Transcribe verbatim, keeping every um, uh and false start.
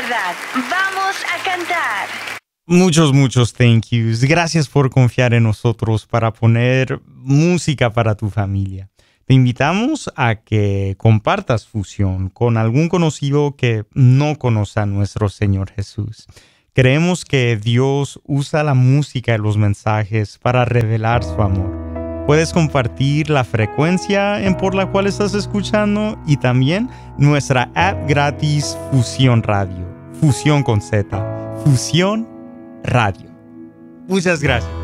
verdad. Vamos a cantar. Muchos, muchos thank yous. Gracias por confiar en nosotros para poner música para tu familia. Te invitamos a que compartas Fusión con algún conocido que no conoce a nuestro Señor Jesús. Creemos que Dios usa la música y los mensajes para revelar su amor. Puedes compartir la frecuencia en por la cual estás escuchando y también nuestra app gratis Fusión Radio. Fusión con Z. Fusión Radio. Muchas gracias.